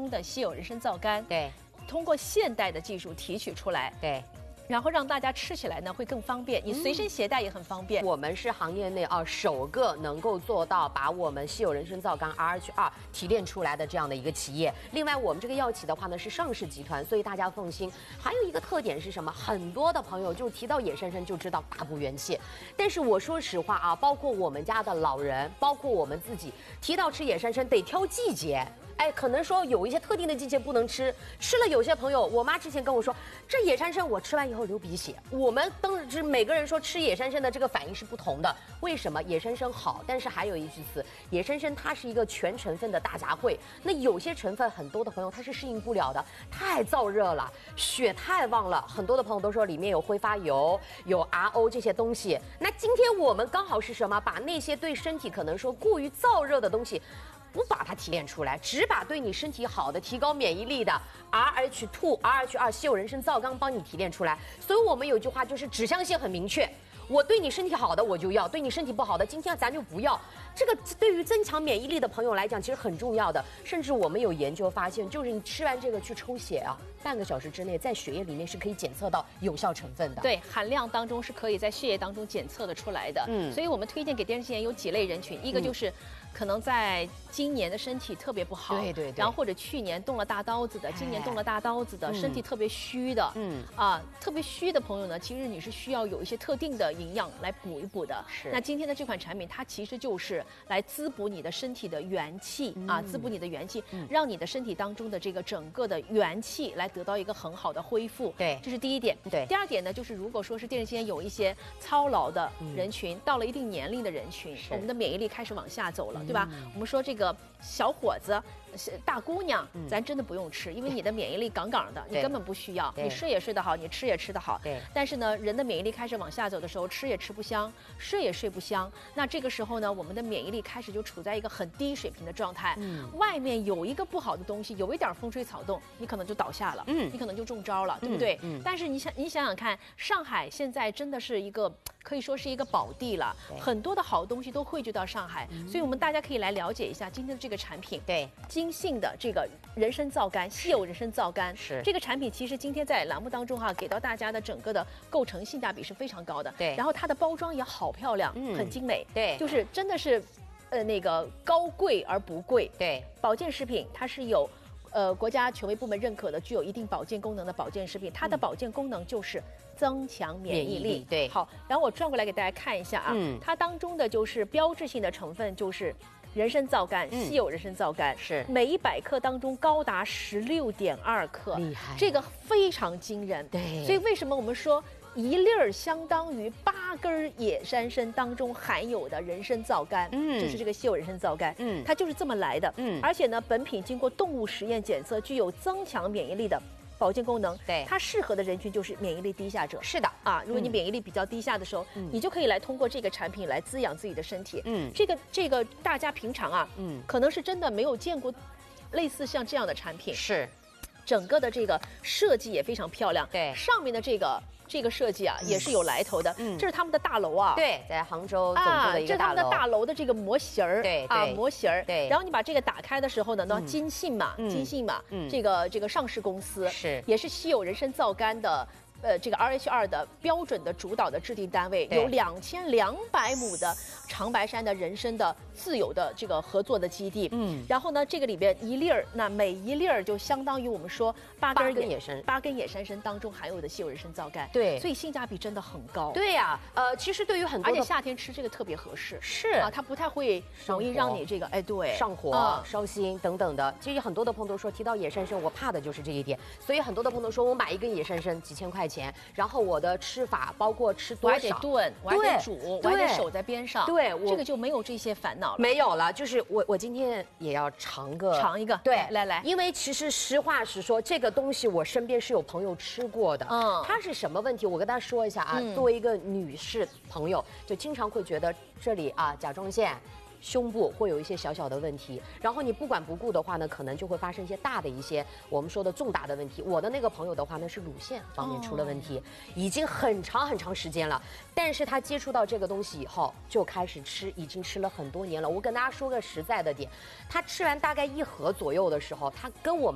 中的稀有人参皂苷， 对， 通过现代的技术提取出来， 对。 然后让大家吃起来呢会更方便，你随身携带也很方便。 我们是行业内首个能够做到把我们稀有人参皂苷 RH2提炼出来的这样的一个企业。另外，我们这个药企的话呢是上市集团，所以大家放心。还有一个特点是什么？很多的朋友就提到野山参就知道大补元气，但是我说实话包括我们家的老人，包括我们自己，提到吃野山参得挑季节。可能说有一些特定的季节不能吃，吃了有些朋友，我妈之前跟我说，这野山参我吃完以后流鼻血。我们当时每个人说吃野山参的这个反应是不同的，为什么？野山参好，但是还有一句词，野山参它是一个全成分的大杂烩，那有些成分很多的朋友他是适应不了的，太燥热了，血太旺了，很多的朋友都说里面有挥发油、有 RO 这些东西。那今天我们刚好是什么？把那些对身体可能说过于燥热的东西。不把它提炼出来，只把对你身体好的、提高免疫力的 RH2 稀有人参皂苷帮你提炼出来。所以我们有句话就是指向性很明确，我对你身体好的我就要，对你身体不好的今天咱就不要。这个对于增强免疫力的朋友来讲其实很重要的。甚至我们有研究发现，就是你吃完这个去抽血半个小时之内在血液里面是可以检测到有效成分的。 对，含量当中是可以在血液当中检测的出来的。所以我们推荐给电视机前有几类人群，一个就是可能在今年的身体特别不好，对，然后或者去年动了大刀子的，今年动了大刀子的，身体特别虚的，特别虚的朋友呢，其实你是需要有一些特定的营养来补一补的。是。那今天的这款产品，它其实就是来滋补你的身体的元气滋补你的元气，让你的身体当中的这个整个的元气来得到一个很好的恢复。对，这是第一点。对。第二点呢，就是如果说是电视机前有一些操劳的人群，到了一定年龄的人群，我们的免疫力开始往下走了。对吧？我们说这个小伙子、大姑娘，咱真的不用吃，因为你的免疫力杠杠的，你根本不需要。你睡也睡得好，你吃也吃得好。对。但是呢，人的免疫力开始往下走的时候，吃也吃不香，睡也睡不香。那这个时候呢，我们的免疫力开始就处在一个很低水平的状态。外面有一个不好的东西，有一点风吹草动，你可能就倒下了。你可能就中招了，对不对？但是你想想看，上海现在真的是一个。可以说是一个宝地了，很多的好东西都汇聚到上海，所以我们大家可以来了解一下今天的这个产品。对，金信的这个人参皂苷，稀有人参皂苷是这个产品，其实今天在栏目当中给到大家的整个的构成性价比是非常高的。对，然后它的包装也好漂亮，很精美。对，就是真的是，那个高贵而不贵。对，保健食品它是有。国家权威部门认可的具有一定保健功能的保健食品，它的保健功能就是增强免疫力。对，好，然后我转过来给大家看一下它当中的就是标志性的成分就是人参皂苷，稀有人参皂苷是每100克当中高达16.2克，厉害，这个非常惊人。对，所以为什么我们说？1粒儿相当于8根野山参当中含有的人参皂苷，就是这个稀有人参皂苷，它就是这么来的，而且呢，本品经过动物实验检测，具有增强免疫力的保健功能，对，它适合的人群就是免疫力低下者。是的如果你免疫力比较低下的时候，你就可以来通过这个产品来滋养自己的身体。这个大家平常可能是真的没有见过类似像这样的产品，是，整个的这个设计也非常漂亮，对，上面的这个设计也是有来头的，这是他们的大楼对，在杭州总部的一个大楼，这是他们的大楼的这个模型对模型对，然后你把这个打开的时候呢，金信嘛，这个上市公司是也是稀有人参皂苷的。这个 RH2的标准的主导的制定单位有2200亩的长白山的人参的自有的这个合作的基地，然后呢，这个里边1粒儿，那每1粒儿就相当于我们说8根野山参当中含有的稀有人参皂苷，对，所以性价比真的很高。对呀，其实对于很多，而且夏天吃这个特别合适，是它不太会容易让你这个对上火、烧心等等的。其实很多的朋友都说提到野山参，我怕的就是这一点，所以很多的朋友说我买一根野山参几千块钱。然后我的吃法包括吃多少，我还得炖，我还得煮，我还得守在边上。对，这个就没有这些烦恼了。没有了，就是我今天也要尝一个。对，来，因为其实实话实说，这个东西我身边是有朋友吃过的。它是什么问题？我跟大家说一下作为一个女士朋友，就经常会觉得这里甲状腺。胸部会有一些小小的问题，然后你不管不顾的话呢，可能就会发生一些大的一些我们说的重大的问题。我的那个朋友的话呢，是乳腺方面出了问题，已经很长时间了。但是他接触到这个东西以后，就开始吃，已经吃了很多年了。我跟大家说个实在的点，他吃完大概1盒左右的时候，他跟我们